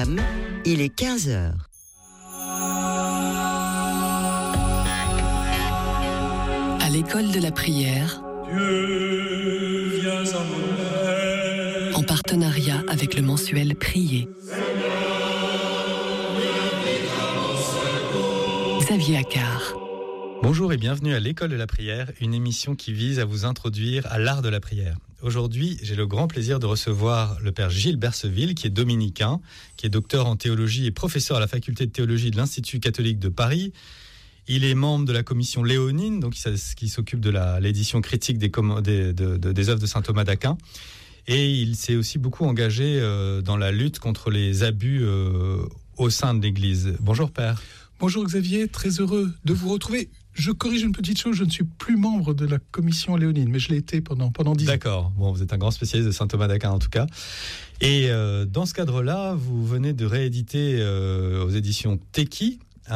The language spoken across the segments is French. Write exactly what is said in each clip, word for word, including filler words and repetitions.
Il est quinze heures. À l'école de la prière, Dieu, viens à mon aide. En partenariat avec le mensuel Prier. Xavier Accard. Bonjour et bienvenue à l'école de la prière, une émission qui vise à vous introduire à l'art de la prière. Aujourd'hui, j'ai le grand plaisir de recevoir le père Gilles Berseville, qui est dominicain, qui est docteur en théologie et professeur à la faculté de théologie de l'Institut catholique de Paris. Il est membre de la commission léonine, donc qui s'occupe de la, l'édition critique des, des, de, de, des œuvres de saint Thomas d'Aquin. Et il s'est aussi beaucoup engagé euh, dans la lutte contre les abus euh, au sein de l'Église. Bonjour père. Bonjour Xavier, très heureux de vous retrouver. Je corrige une petite chose, je ne suis plus membre de la commission léonine, mais je l'ai été pendant, pendant dix ans. D'accord, bon, vous êtes un grand spécialiste de saint Thomas d'Aquin en tout cas. Et euh, dans ce cadre-là, vous venez de rééditer euh, aux éditions Teki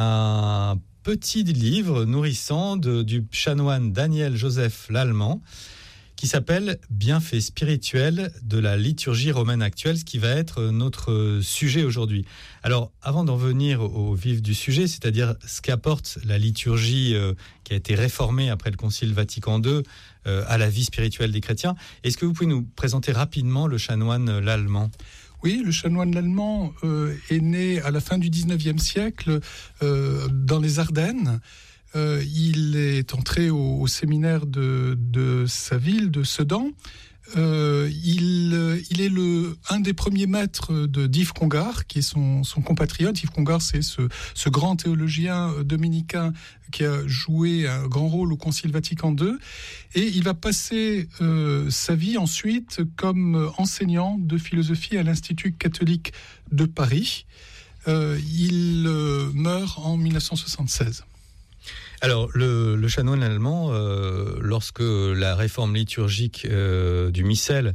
un petit livre nourrissant de, du chanoine Daniel Joseph Lallemand, qui s'appelle « Bienfaits spirituels de la liturgie romaine actuelle », ce qui va être notre sujet aujourd'hui. Alors, avant d'en venir au vif du sujet, c'est-à-dire ce qu'apporte la liturgie euh, qui a été réformée après le Concile Vatican deux euh, à la vie spirituelle des chrétiens, est-ce que vous pouvez nous présenter rapidement le chanoine Lallemand ? Oui, le chanoine Lallemand euh, est né à la fin du dix-neuvième siècle euh, dans les Ardennes. Euh, il est entré au, au séminaire de, de sa ville, de Sedan. Euh, il, il est le, un des premiers maîtres de d'Yves Congar, qui est son, son compatriote. Yves Congar, c'est ce, ce grand théologien dominicain qui a joué un grand rôle au Concile Vatican deux. Et il va passer euh, sa vie ensuite comme enseignant de philosophie à l'Institut catholique de Paris. Euh, il euh, meurt en dix-neuf cent soixante-seize. Alors, le, le chanoine allemand, euh, lorsque la réforme liturgique euh, du missel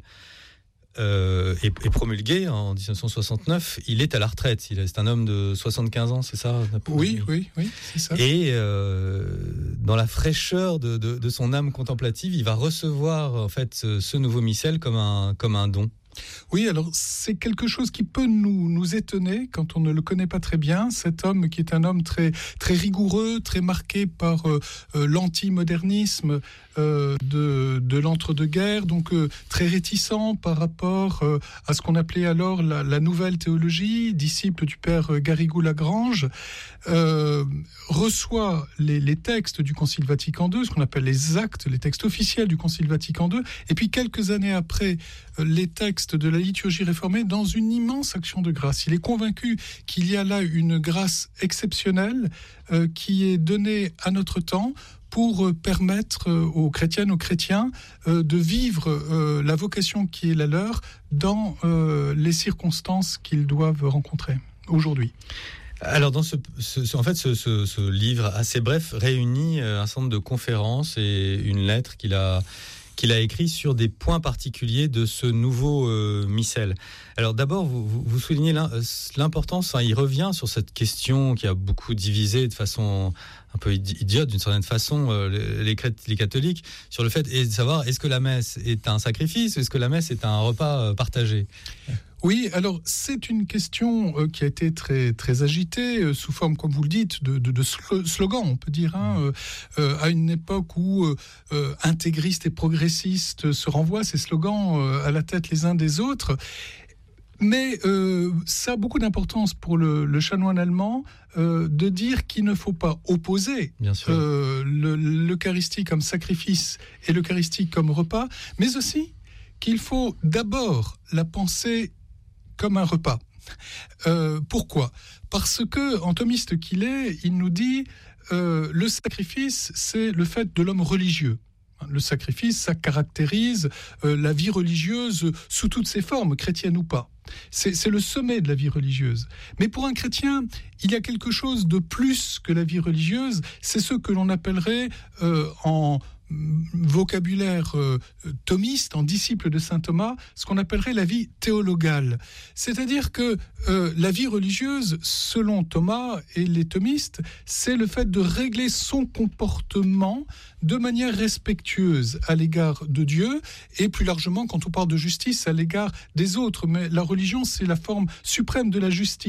euh, est, est promulguée en dix-neuf cent soixante-neuf, il est à la retraite. Il est, c'est un homme de soixante-quinze ans, c'est ça ? Oui, oui, oui, c'est ça. Et euh, dans la fraîcheur de, de, de son âme contemplative, il va recevoir en fait ce, ce nouveau missel comme un, comme un don. Oui, alors c'est quelque chose qui peut nous, nous étonner quand on ne le connaît pas très bien. Cet homme qui est un homme très, très rigoureux, très marqué par euh, euh, l'antimodernisme euh, de, de l'entre-deux-guerres, donc euh, très réticent par rapport euh, à ce qu'on appelait alors la, la nouvelle théologie, disciple du père Garrigou-Lagrange, euh, reçoit les, les textes du Concile Vatican deux, ce qu'on appelle les actes, les textes officiels du Concile Vatican deux, et puis quelques années après, euh, les textes de la liturgie réformée dans une immense action de grâce. Il est convaincu qu'il y a là une grâce exceptionnelle euh, qui est donnée à notre temps pour euh, permettre euh, aux chrétiennes, aux chrétiens euh, de vivre euh, la vocation qui est la leur dans euh, les circonstances qu'ils doivent rencontrer aujourd'hui. Alors, dans ce, ce, en fait, ce, ce, ce livre assez bref réunit un certain nombre de conférences et une lettre qu'il a qu'il a écrit sur des points particuliers de ce nouveau euh, missel. Alors d'abord, vous, vous, vous soulignez l'importance, hein, il revient sur cette question qui a beaucoup divisé de façon un peu idiote d'une certaine façon euh, les, les catholiques, sur le fait de savoir est-ce que la messe est un sacrifice ou est-ce que la messe est un repas euh, partagé ? Oui, alors c'est une question euh, qui a été très très agitée euh, sous forme, comme vous le dites, de, de, de slogan, on peut dire, hein, euh, euh, à une époque où euh, euh, intégristes et progressistes se renvoient ces slogans euh, à la tête les uns des autres. Mais euh, ça a beaucoup d'importance pour le, le chanoine allemand euh, de dire qu'il ne faut pas opposer euh, le, l'Eucharistie comme sacrifice et l'Eucharistie comme repas, mais aussi qu'il faut d'abord la penser comme un repas. Euh, pourquoi ? Parce que, en thomiste qu'il est, il nous dit euh, le sacrifice, c'est le fait de l'homme religieux. Le sacrifice, ça caractérise euh, la vie religieuse sous toutes ses formes, chrétienne ou pas. C'est, c'est le sommet de la vie religieuse. Mais pour un chrétien, il y a quelque chose de plus que la vie religieuse. C'est ce que l'on appellerait euh, en vocabulaire euh, thomiste, en disciple de saint Thomas, ce qu'on appellerait la vie théologale. C'est-à-dire que euh, la vie religieuse, selon Thomas et les thomistes, c'est le fait de régler son comportement de manière respectueuse à l'égard de Dieu et plus largement, quand on parle de justice, à l'égard des autres. Mais la religion, c'est la forme suprême de la justice.